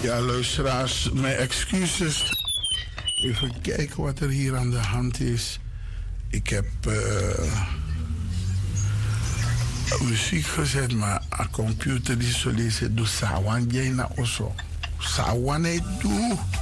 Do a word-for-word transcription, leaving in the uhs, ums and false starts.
Ja, luisteraars, mijn excuses. Even kijken wat er hier aan de hand is. Ik heb uh, muziek gezet, maar een computer die zo lezen doet sawan jena oso. Sawan doe.